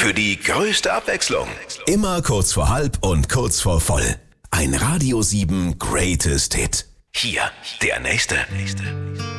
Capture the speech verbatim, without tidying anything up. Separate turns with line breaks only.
für die größte Abwechslung.
Immer kurz vor halb und kurz vor voll. Ein Radio sieben Greatest Hit.
Hier, der nächste. nächste.